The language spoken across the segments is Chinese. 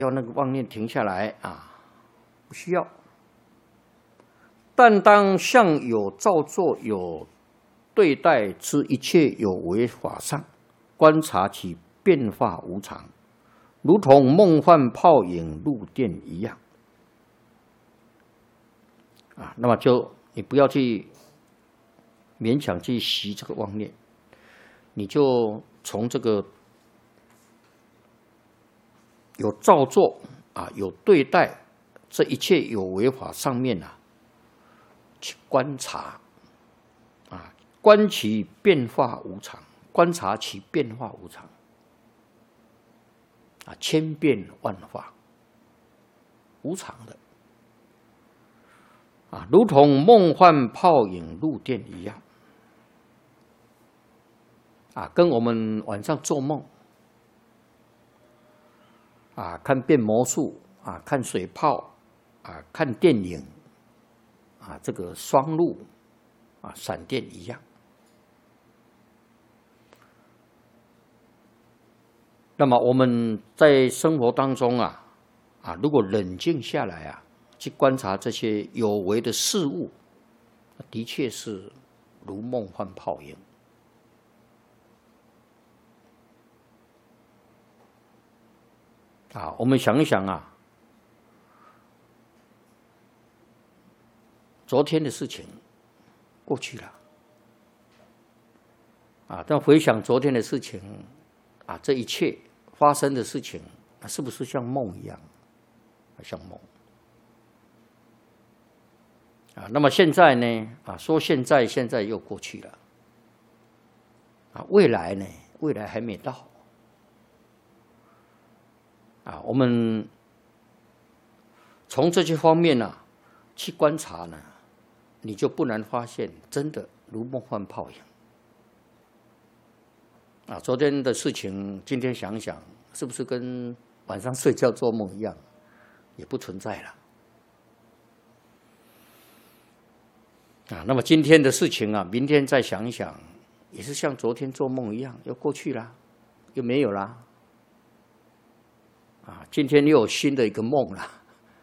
要那个妄念停下来啊，不需要。但当相有造作有对待之一切有为法上，观察其变化无常，如同梦幻泡影入电一样。啊，那么就你不要去勉强去习这个妄念，你就从这个有造作啊，有对待这一切有为法上面啊，去观察啊，观其变化无常，观察其变化无常啊，千变万化，无常的啊，如同梦幻泡影入电一样啊，跟我们晚上做梦啊，看变魔术啊，看水泡啊，看电影啊，这个双路啊，闪电一样。那么我们在生活当中啊，如果冷静下来啊，去观察这些有为的事物，的确是如梦幻泡影。啊，我们想一想啊，昨天的事情过去了，啊，但回想昨天的事情，啊，这一切发生的事情，是不是像梦一样？像梦。啊，那么现在呢？啊，说现在又过去了。啊，未来呢？未来还没到。啊，我们从这些方面呢，去观察呢，你就不难发现，真的如梦幻泡影。啊，昨天的事情，今天想想，是不是跟晚上睡觉做梦一样，也不存在了。啊，那么今天的事情啊，明天再想一想，也是像昨天做梦一样，又过去了，又没有了。啊，今天又有新的一个梦了。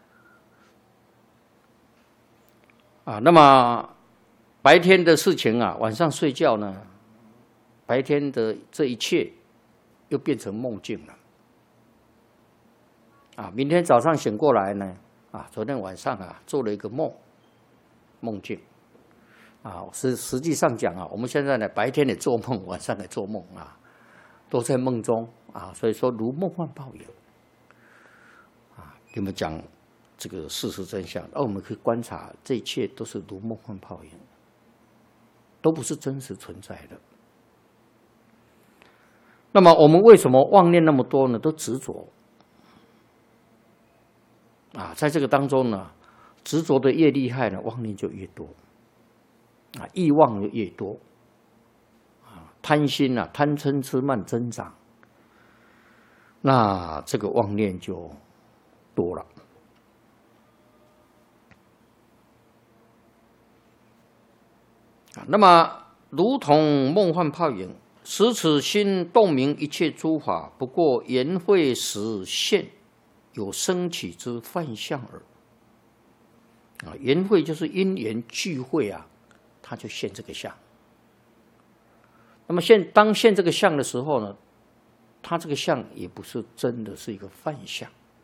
啊，那么白天的事情啊，晚上睡觉呢，白天的这一切又变成梦境了。啊，明天早上醒过来呢，啊，昨天晚上啊做了一个梦境。啊，实际上讲啊，我们现在呢白天也做梦，晚上也做梦啊，都在梦中啊，所以说如梦幻泡影。啊，你们讲这个事实真相，而我们可以观察，这一切都是如梦幻泡影，都不是真实存在的。那么我们为什么妄念那么多呢？都执着。啊，在这个当中呢，执着的越厉害呢，妄念就越多。啊，欲望就越多，啊，贪心啊，贪嗔痴慢增长，那这个妄念就多了。啊，那么如同梦幻泡影，使此心洞明一切诸法，不过缘会时现有生起之幻象耳。啊，缘会就是因缘聚会啊。他就现这个相，那么当现这个相的时候呢，他这个相也不是真的，是一个幻象，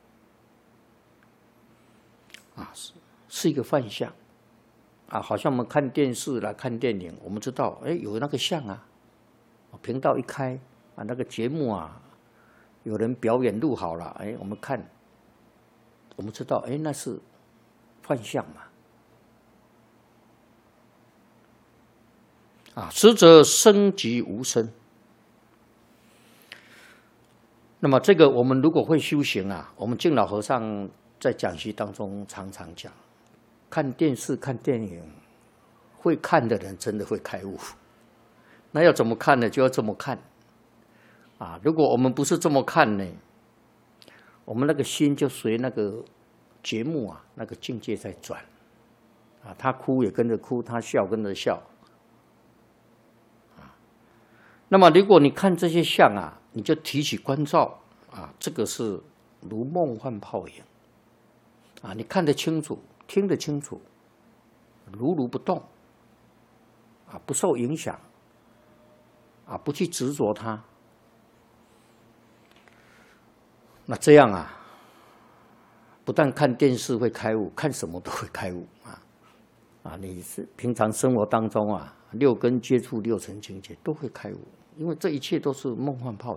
啊，是一个幻象，啊，好像我们看电视啦、看电影，我们知道，哎，有那个相啊，频道一开啊，那个节目啊，有人表演录好了，哎，我们看，我们知道，哎，那是幻象嘛。啊，实则生即无生。那么这个我们如果会修行啊，我们净老和尚在讲习当中常常讲，看电视、看电影，会看的人真的会开悟。那要怎么看呢？就要这么看。啊，如果我们不是这么看呢，我们那个心就随那个节目啊，那个境界在转。啊，他哭也跟着哭，他笑跟着笑。那么，如果你看这些相啊，你就提起关照啊，这个是如梦幻泡影啊！你看得清楚，听得清楚，如不动啊，不受影响啊，不去执着它。那这样啊，不但看电视会开悟，看什么都会开悟啊！你是平常生活当中啊，六根接触六尘境界都会开悟，因为这一切都是梦幻泡影。